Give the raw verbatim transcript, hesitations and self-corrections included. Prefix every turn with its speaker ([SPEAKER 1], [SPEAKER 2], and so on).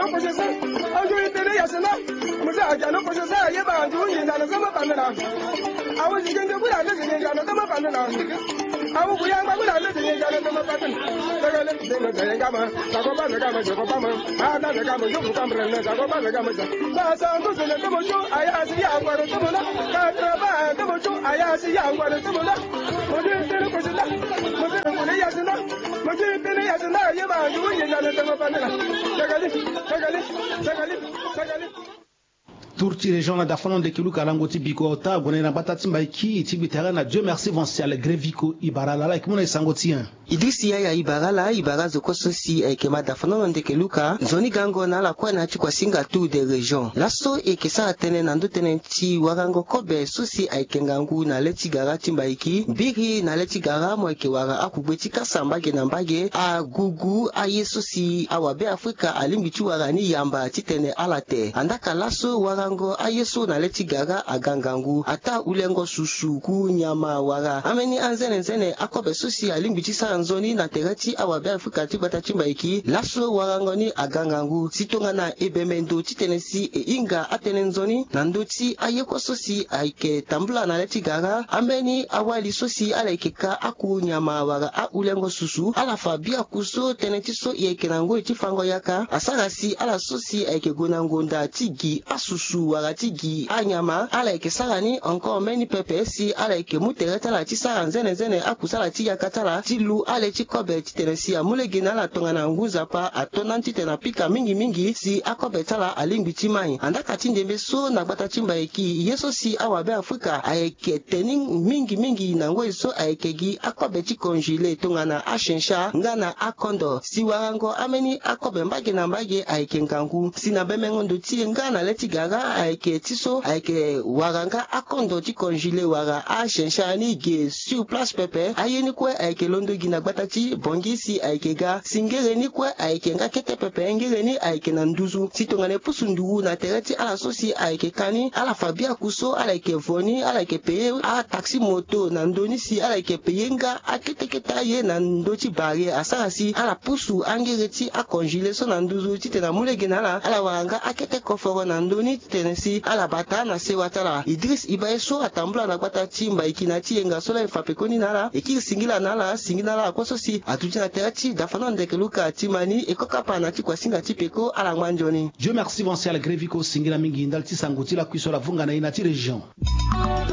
[SPEAKER 1] kujesa anju itene yasena musa ajana kujesa yeba anju nyina sama panela awu jigende bura de nyina sama panela awu buyanga bura de nyina sama panela dagale dele dele gama sagoba gama jogoba ma ada de gama jogo kamre ne sagoba gama sa sa ndu zele kamo jo ayasi ya ngwaro tumula ka traba kamo jo ayasi ya ngwaro tumula mudi tene kujesa mudi kule yasena mudi tene yasena yeba anju nyina sama panela dagale dagale dagale dagale
[SPEAKER 2] Turti région na dafano de kilu kalangoti biko ta gonena batati mbaiki tibitara na Dieu merci Vincial Greviko Ibarala la ikmona isangoti un
[SPEAKER 3] Idrisi ya Ibarala Ibara zoko sosi ekema dafano de keluka zoni gango na la kwa na chikwa singa tu de région laso ekesa atene na ndotene ti warango kobe sosi aikengangu na leti garati mbaiki biri na leti garamo ekewara akubeti kasamba ge na mbage a gugu aye sosi awabe Afrika alimbichu warani yamba titene alate andaka laso warango ayeso na leti gaga agangangu ata ulengo susu ku nyama wara ameni anzene nzene akobe sosi alimbichi sanzoni na terati awabe Afrika tibata chimbaiki laso warangoni agangangu sitonga na ebemendo titenesi e inga atenenzoni na ndoti ayeko sosi aike tambula na leti gaga ameni awali sosi alaikeka aku nyama wara a ulengo susu ala fabia kuso teneti so yekenango itifango yaka asarasi ala sosi aike gonangonda tigi asusu waratigi anyama ala eke sarani encore meni pepe si ala eke mutereta la tisara nzene nzene akusala ti yakatala tilu ale ti kobe titenesi amulegi na la tonga na nguza pa atona titena pika mingi mingi si akobe tala alingbi ti mai andaka tindembe so na gbata timba eki yeso si awabe Afrika aeke tening mingi mingi na ngo so aeke gi akobe ti congelé tonga na ashensha ngana akondo si warango ameni akobe mbage na mbage aeke ngangu si na bemengondo ti ngana leti gaga aike tiso aike waranga akondo ti congelé wara a shenshani ge sur place pepe ayeni kwe aike londo gina gbatati bongisi aike ga singere ni kwe aike nga kete pepe ngere ni aike na nduzu sitongane pusu ndugu na tereti ala sosi aike kani ala fabia kuso ala ike voni ala ike peye a taxi moto na ndoni si ala ike peye nga akete keta ye na ndoti bari asara si ala pusu angere ti a congelé so na nduzu tite na mulege na ala ala waranga akete koforo na ndoni tenesi ala bata na se watala Idris Ibaye so atambula na gbata ti mbaiki na ti yenga sola ifapekoni nala eki singila nala singila la koso si atuti na terati dafana ndeke luka timani ekokapa na ti kwa singa ti peko ala ngwanjoni.
[SPEAKER 2] Dieu merci Vincial Greviko singila mingi ndal ti sangoti la kuiso la vunga na ina ti région.